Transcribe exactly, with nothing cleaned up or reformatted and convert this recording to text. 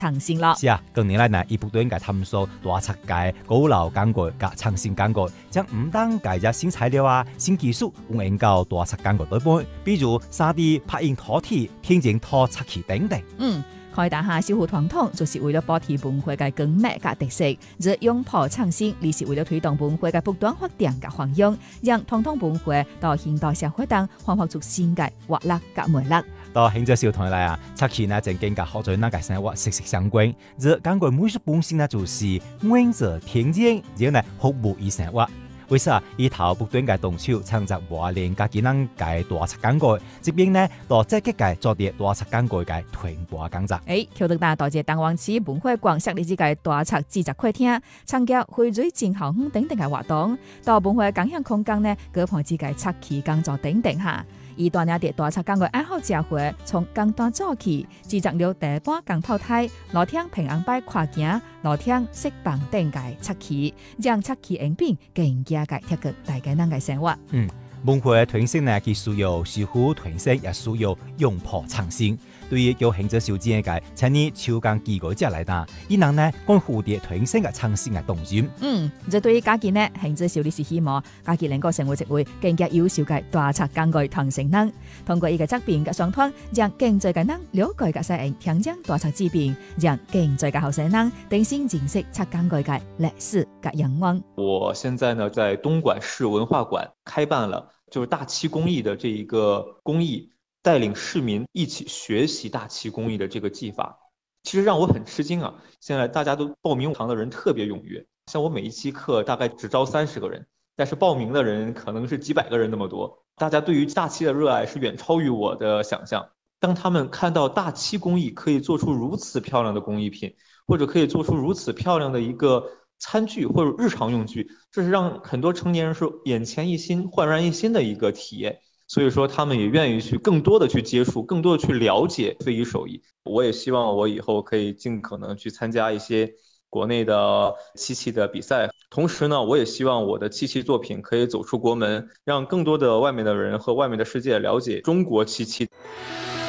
創新咯。 是啊，近年來呢，伊不斷嘅探索大冊界高樓感覺加創新感覺，將唔單介入新材料啊、新技術運用到大冊感覺裏邊，比如三 D 拍印拖體、天井拖測器等等。 嗯。開大下小湖傳統，就是為了保持文化嘅根脈嘅特色，而擁抱創新，而是為了推動文化嘅不斷發展嘅方向，讓傳統文化到現代社會中煥發出新嘅活力嘅魅力。 到現在小團嚟啊，測器呢正經嘅學在那個生活息息相關，而感覺美術本身呢就是滿足天然，然後呢服務於生活。為啥伊頭不斷嘅動手創造磨練家己人嘅大冊感覺，這邊呢到積極嘅做啲大冊感覺嘅傳播工作。 誒，橋德大道嘅淡旺市文化廣設立呢個大冊製作會廳，參加會水靜航等等嘅活動，到文化共享空間呢，舉辦自己冊器工作等等下。而大家啲大冊感覺愛好者會從工段做起，製作了第一班工炮台、路廳平安擺跨境、路廳釋放等嘅冊器，讓冊器影片更加嘅貼近大家人嘅生活。 嗯，文化嘅傳承呢，既需要守護傳承，也需要擁抱創新。對於有興趣小姐嘅，請你抽工機構者嚟打，伊能呢關乎啲傳承嘅創新嘅動作。 嗯，這對於家己呢，興趣小弟是希望家己能夠成為一位更加優秀嘅大冊工具傳承人。通過伊個作品嘅上傳，讓更多嘅人了解嘅世人聽講大冊作品，讓更多嘅後生人重新認識冊工具嘅歷史嘅陽光。 我現在呢，在東莞市文化館開辦了就是大漆工藝的這一個公益，帶領市民一起學習大漆工藝的這個技法，其實讓我很吃驚啊！現在大家都報名堂的人特別踴躍，像我每一期課大概只招三十個人，但是報名的人可能是幾百個人那麼多。大家對於大漆的熱愛是遠超於我的想象。當他們看到大漆工藝可以做出如此漂亮的工藝品，或者可以做出如此漂亮的一個餐具或者日常用具，這是讓很多成年人是眼前一新、煥然一新的一個體驗。所以說他們也願意去更多的去接觸，更多的去了解非遺手藝。我也希望我以後可以盡可能去參加一些國內的漆器的比賽，同時呢，我也希望我的漆器作品可以走出國門，讓更多的外面的人和外面的世界了解中國漆器。